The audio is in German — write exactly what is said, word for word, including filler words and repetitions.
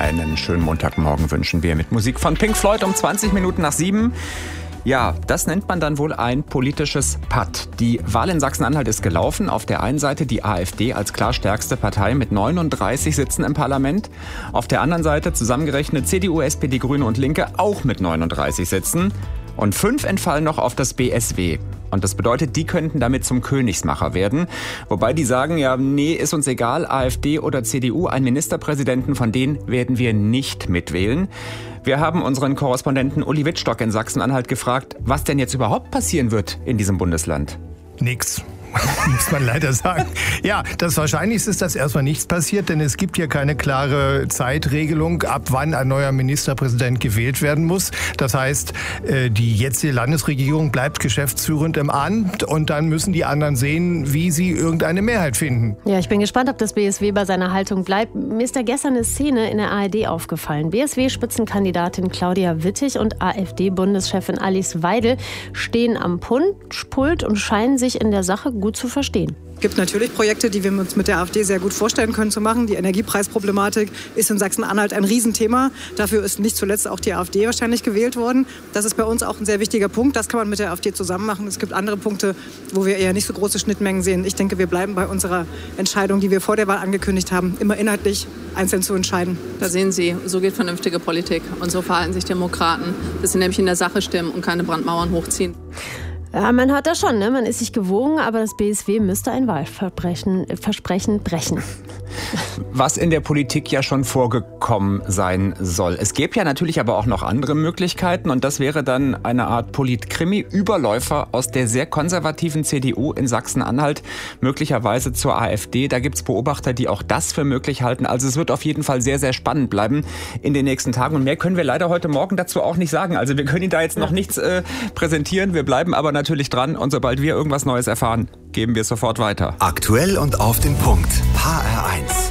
Einen schönen Montagmorgen wünschen wir mit Musik von Pink Floyd um zwanzig Minuten nach sieben. Ja, das nennt man dann wohl ein politisches Patt. Die Wahl in Sachsen-Anhalt ist gelaufen. Auf der einen Seite die AfD als klar stärkste Partei mit neununddreißig Sitzen im Parlament. Auf der anderen Seite zusammengerechnet C D U, S P D, Grüne und Linke auch mit neununddreißig Sitzen. Und fünf entfallen noch auf das B S W. Und das bedeutet, die könnten damit zum Königsmacher werden. Wobei die sagen, ja, nee, ist uns egal, AfD oder C D U, einen Ministerpräsidenten, von denen werden wir nicht mitwählen. Wir haben unseren Korrespondenten Uli Wittstock in Sachsen-Anhalt gefragt, was denn jetzt überhaupt passieren wird in diesem Bundesland. Nix. Muss man leider sagen. Ja, das Wahrscheinlichste ist, dass erstmal nichts passiert, denn es gibt hier keine klare Zeitregelung, ab wann ein neuer Ministerpräsident gewählt werden muss. Das heißt, die jetzige Landesregierung bleibt geschäftsführend im Amt und dann müssen die anderen sehen, wie sie irgendeine Mehrheit finden. Ja, ich bin gespannt, ob das B S W bei seiner Haltung bleibt. Mir ist da gestern eine Szene in der A R D aufgefallen. B S W-Spitzenkandidatin Claudia Wittig und AfD-Bundeschefin Alice Weidel stehen am Pult und scheinen sich in der Sache gut zu verstehen. Es gibt natürlich Projekte, die wir uns mit der AfD sehr gut vorstellen können zu machen. Die Energiepreisproblematik ist in Sachsen-Anhalt ein Riesenthema. Dafür ist nicht zuletzt auch die AfD wahrscheinlich gewählt worden. Das ist bei uns auch ein sehr wichtiger Punkt. Das kann man mit der AfD zusammen machen. Es gibt andere Punkte, wo wir eher nicht so große Schnittmengen sehen. Ich denke, wir bleiben bei unserer Entscheidung, die wir vor der Wahl angekündigt haben, immer inhaltlich einzeln zu entscheiden. Da sehen Sie, so geht vernünftige Politik. Und so verhalten sich Demokraten, dass sie nämlich in der Sache stimmen und keine Brandmauern hochziehen. Ja, man hört das schon, ne? Man ist sich gewogen, aber das B S W müsste ein Wahlversprechen Versprechen brechen. Was in der Politik ja schon vorgekommen sein soll. Es gäbe ja natürlich aber auch noch andere Möglichkeiten und das wäre dann eine Art Politkrimi-Überläufer aus der sehr konservativen C D U in Sachsen-Anhalt, möglicherweise zur AfD. Da gibt es Beobachter, die auch das für möglich halten. Also es wird auf jeden Fall sehr, sehr spannend bleiben in den nächsten Tagen. Und mehr können wir leider heute Morgen dazu auch nicht sagen. Also wir können Ihnen da jetzt noch nichts äh, präsentieren. Wir bleiben aber natürlich dran und sobald wir irgendwas Neues erfahren, geben wir es sofort weiter. Aktuell und auf den Punkt. H R eins.